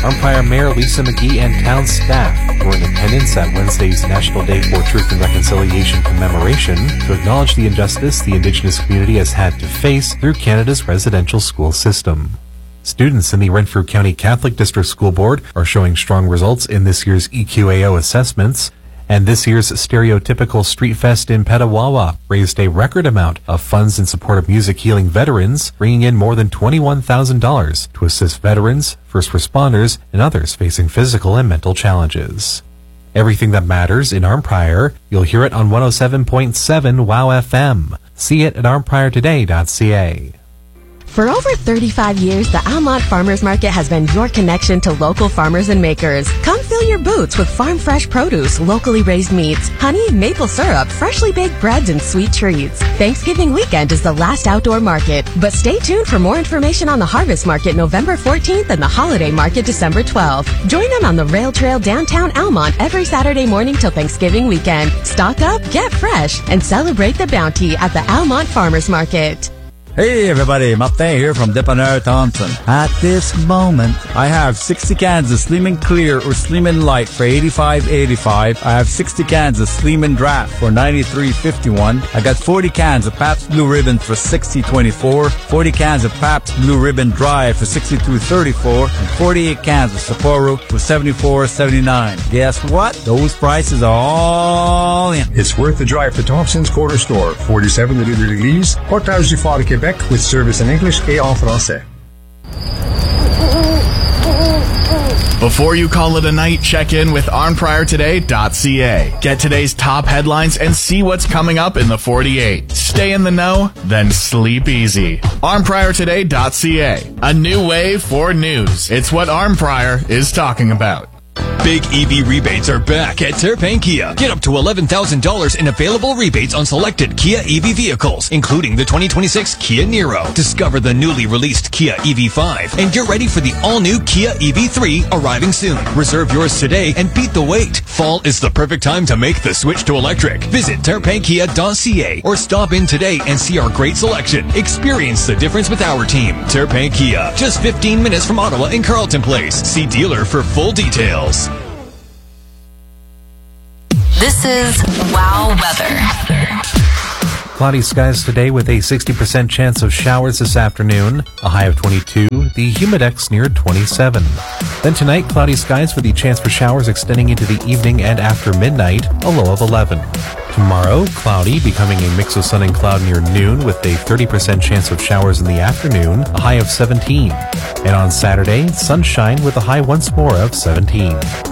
Arnprior Mayor Lisa McGee and town staff were in attendance at Wednesday's National Day for Truth and Reconciliation commemoration to acknowledge the injustice the Indigenous community has had to face through Canada's residential school system. Students in the Renfrew County Catholic District School Board are showing strong results in this year's EQAO assessments, and this year's stereotypical Street Fest in Petawawa raised a record amount of funds in support of music healing veterans, bringing in more than $21,000 to assist veterans, first responders, and others facing physical and mental challenges. Everything that matters in Arnprior, you'll hear it on 107.7 WOW FM. See it at arnpriortoday.ca. For over 35 years, the Almont Farmers Market has been your connection to local farmers and makers. Come fill your boots with farm fresh produce, locally raised meats, honey, maple syrup, freshly baked breads, and sweet treats. Thanksgiving weekend is the last outdoor market, but stay tuned for more information on the Harvest Market November 14th and the Holiday Market December 12th. Join in on the Rail Trail downtown Almont every Saturday morning till Thanksgiving weekend. Stock up, get fresh, and celebrate the bounty at the Almont Farmers Market. Hey everybody, Martin here from Dépanneur Thompson. At this moment, I have 60 cans of Slim and Clear or Slim and Light for $85.85. I have 60 cans of Slim and Draft for $93.51. I got 40 cans of Pabst Blue Ribbon for $60.24. 40 cans of Pabst Blue Ribbon Dry for $62.34. And 48 cans of Sapporo for $74.79. Guess what? Those prices are all in. It's worth the drive to Thompson's Corner Store, 47 rue de l'Église, Portage du Fort de Québec, with service in English et en français. Before you call it a night, check in with arnpriortoday.ca. Get today's top headlines and see what's coming up in the 48. Stay in the know, then sleep easy. arnpriortoday.ca. A new way for news. It's what Arnprior is talking about. Big EV rebates are back at Terpain Kia. Get up to $11,000 in available rebates on selected Kia EV vehicles, including the 2026 Kia Niro. Discover the newly released Kia EV5 and get ready for the all-new Kia EV3 arriving soon. Reserve yours today and beat the wait. Fall is the perfect time to make the switch to electric. Visit terpainkia.ca or stop in today and see our great selection. Experience the difference with our team. Terpain Kia, just 15 minutes from Ottawa in Carleton Place. See dealer for full details. This is WOW Weather. Cloudy skies today with a 60% chance of showers this afternoon, a high of 22, the humidex near 27. Then tonight, cloudy skies with the chance for showers extending into the evening and after midnight, a low of 11. Tomorrow, cloudy, becoming a mix of sun and cloud near noon with a 30% chance of showers in the afternoon, a high of 17. And on Saturday, sunshine with a high once more of 17.